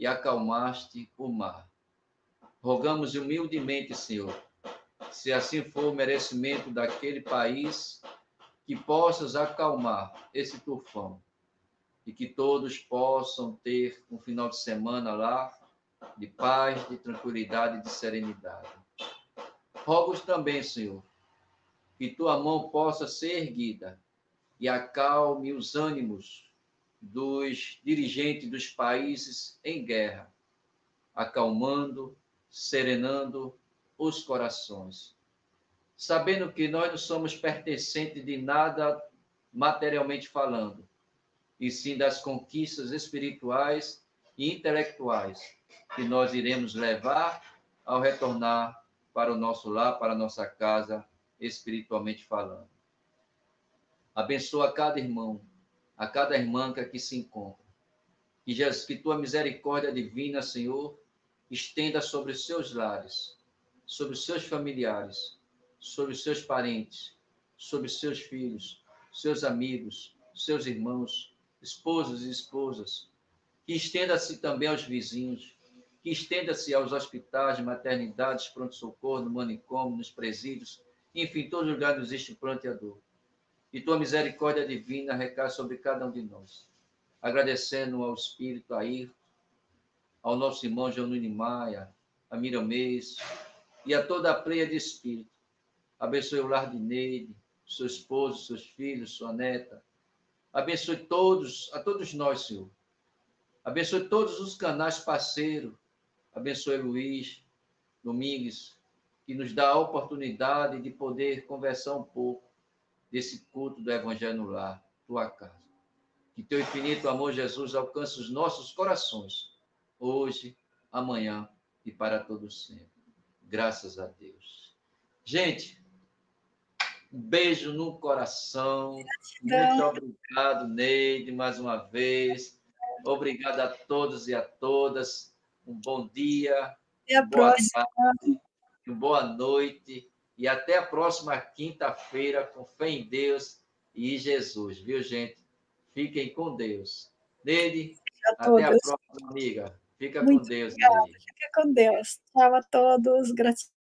e acalmaste o mar. Rogamos humildemente, Senhor, se assim for o merecimento daquele país, que possas acalmar esse tufão e que todos possam ter um final de semana lá de paz, de tranquilidade e de serenidade. Rogo também, Senhor, que tua mão possa ser erguida e acalme os ânimos dos dirigentes dos países em guerra, acalmando, serenando os corações. Sabendo que nós não somos pertencentes de nada materialmente falando, e sim das conquistas espirituais e intelectuais que nós iremos levar ao retornar para o nosso lar, para a nossa casa, espiritualmente falando. Abençoa cada irmão, a cada irmã que aqui se encontra. Que, Jesus, que tua misericórdia divina, Senhor, estenda sobre os seus lares, sobre os seus familiares, sobre os seus parentes, sobre os seus filhos, seus amigos, seus irmãos, esposos e esposas. Que estenda-se também aos vizinhos, que estenda-se aos hospitais, maternidades, pronto-socorro, no manicômio, nos presídios, enfim, todo lugar onde existe pranto e a dor. E tua misericórdia divina recai sobre cada um de nós. Agradecendo ao Espírito, a Ir, ao nosso irmão Janine Maia, a Miramês e a toda a pleia de Espírito. Abençoe o lar de Neide, seu esposo, seus filhos, sua neta. Abençoe a todos nós, Senhor. Abençoe todos os canais parceiros. Abençoe Luiz Domingues, que nos dá a oportunidade de poder conversar um pouco desse culto do Evangelho no lar, tua casa. Que teu infinito amor, Jesus, alcance os nossos corações, hoje, amanhã e para todos sempre. Graças a Deus. Gente, um beijo no coração. Muito obrigado, Neide, mais uma vez. Obrigado a todos e a todas. Um bom dia, Até a próxima. tarde, uma boa noite. E até a próxima quinta-feira, com fé em Deus e em Jesus. Viu, gente? Fiquem com Deus. Neide, até a próxima, amiga. Fica com Muito Deus obrigada. aí. Fica com Deus. Tchau a todos. Gratidão.